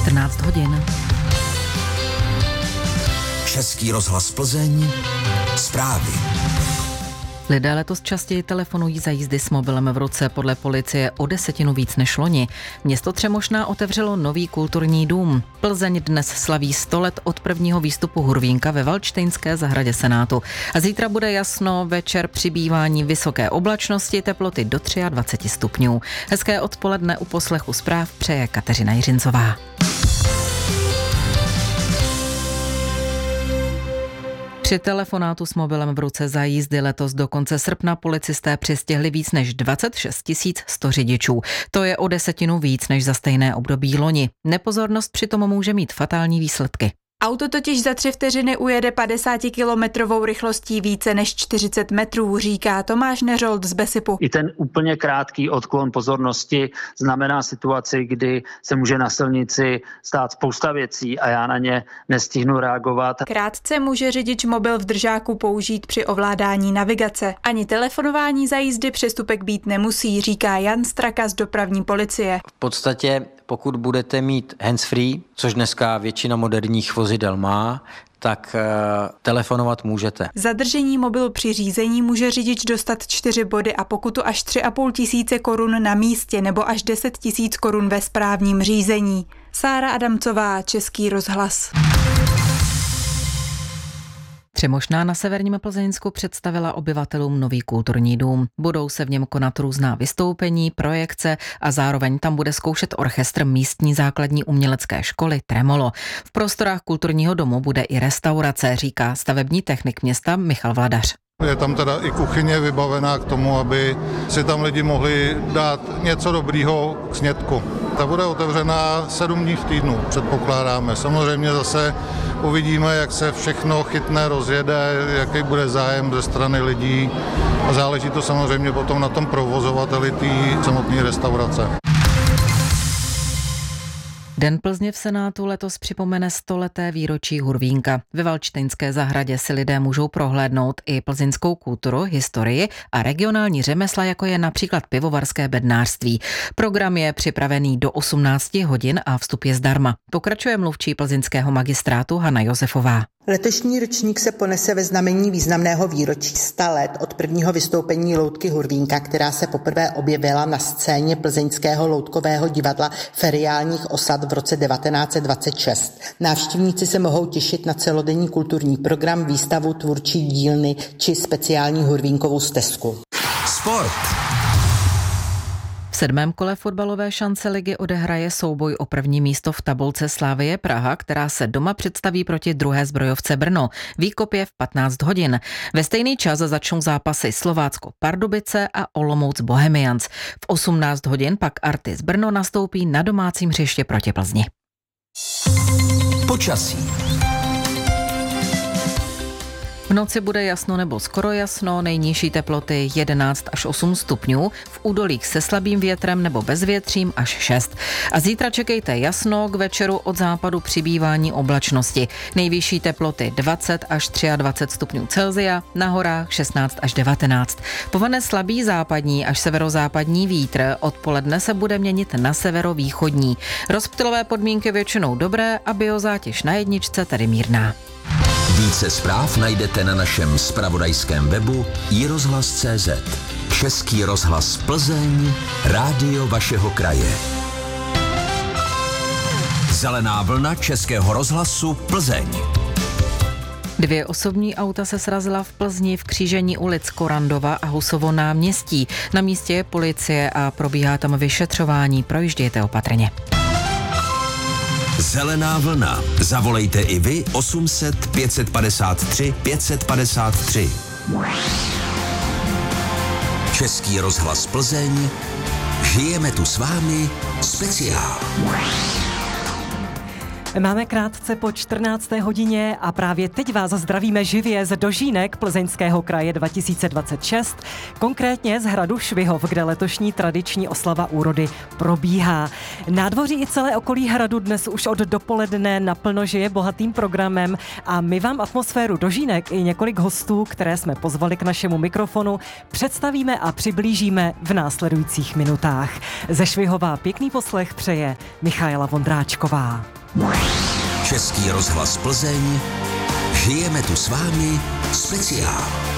14 hodin. Český rozhlas Plzeň, zprávy. Lidé letos častěji telefonují za jízdy s mobilem v ruce, podle policie o 10 víc než loni. Město Třemošná otevřelo nový kulturní dům. Plzeň dnes slaví 100 let od prvního výstupu Hurvínka ve Valdštejnské zahradě Senátu. A zítra bude jasno, večer přibývání vysoké oblačnosti, teploty do 23 stupňů. Hezké odpoledne u poslechu zpráv přeje Kateřina Jiřincová. Při telefonátu s mobilem v ruce za jízdy letos do konce srpna policisté přistihli víc než 26 100 řidičů. To je o 10 víc než za stejné období loni. Nepozornost přitom může mít fatální výsledky. Auto totiž za 3 vteřiny ujede 50-kilometrovou rychlostí více než 40 metrů, říká Tomáš Neřold z Besipu. I ten úplně krátký odklon pozornosti znamená situaci, kdy se může na silnici stát spousta věcí a já na ně nestihnu reagovat. Krátce může řidič mobil v držáku použít při ovládání navigace. Ani telefonování za jízdy přestupek být nemusí, říká Jan Straka z dopravní policie. V podstatě pokud budete mít handsfree, což dneska většina moderních vozidel má, tak telefonovat můžete. Zadržení mobilu při řízení může řidič dostat 4 body a pokutu až 3,5 tisíce korun na místě nebo až 10 000 korun ve správním řízení. Sára Adamcová, Český rozhlas. Třemošná na severním Plzeňsku představila obyvatelům nový kulturní dům. Budou se v něm konat různá vystoupení, projekce a zároveň tam bude zkoušet orchestr místní základní umělecké školy Tremolo. V prostorách kulturního domu bude i restaurace, říká stavební technik města Michal Vladař. Je tam teda i kuchyně vybavená k tomu, aby si tam lidi mohli dát něco dobrýho k snědku. Ta bude otevřená 7 dní v týdnu, předpokládáme. Samozřejmě zase uvidíme, jak se všechno chytne, rozjede, jaký bude zájem ze strany lidí a záleží to samozřejmě potom na tom provozovateli té samotné restaurace. Den Plzně v Senátu letos připomene 100leté výročí Hurvínka. Ve Valdštejnské zahradě si lidé můžou prohlédnout i plzeňskou kulturu, historii a regionální řemesla, jako je například pivovarské bednářství. Program je připravený do 18 hodin a vstup je zdarma. Pokračuje mluvčí plzeňského magistrátu Hana Josefová. Letošní ročník se ponese ve znamení významného výročí 100 let od prvního vystoupení loutky Hurvínka, která se poprvé objevila na scéně plzeňského loutkového divadla Feriálních osad v roce 1926. Návštěvníci se mohou těšit na celodenní kulturní program, výstavu, tvůrčí dílny či speciální Hurvínkovou stezku. Sport. V 7. kole fotbalové šance ligy odehraje souboj o první místo v tabulce Slavie Praha, která se doma představí proti druhé zbrojovce Brno. Výkop je v 15 hodin. Ve stejný čas začnou zápasy Slovácko Pardubice a Olomouc Bohemians. V 18 hodin pak Artis Brno nastoupí na domácím hřiště proti Plzni. Počasí. V noci bude jasno nebo skoro jasno, nejnižší teploty 11 až 8 stupňů, v údolích se slabým větrem nebo bezvětřím až 6. A zítra čekejte jasno, k večeru od západu přibývání oblačnosti. Nejvyšší teploty 20 až 23 stupňů Celsia, na horách 16 až 19. Povane slabý západní až severozápadní vítr, odpoledne se bude měnit na severovýchodní. Rozptylové podmínky většinou dobré a biozátěž na jedničce tedy mírná. Více zpráv najdete na našem zpravodajském webu iRozhlas.cz. Český rozhlas Plzeň, rádio vašeho kraje. Zelená vlna Českého rozhlasu Plzeň. 2 osobní auta se srazila v Plzni v křížení ulic Korandova a Husovo náměstí. Na místě je policie a probíhá tam vyšetřování. Projíždějte opatrně. Zelená vlna. Zavolejte i vy 800 553 553. Český rozhlas Plzeň. Žijeme tu s vámi speciál. Máme krátce po 14. hodině a právě teď vás zdravíme živě z Dožínek Plzeňského kraje 2026, konkrétně z hradu Švihov, kde letošní tradiční oslava úrody probíhá. Nádvoří i celé okolí hradu dnes už od dopoledne naplno žije bohatým programem a my vám atmosféru Dožínek i několik hostů, které jsme pozvali k našemu mikrofonu, představíme a přiblížíme v následujících minutách. Ze Švihova pěkný poslech přeje Michaela Vondráčková. Český rozhlas Plzeň. Žijeme tu s vámi speciál.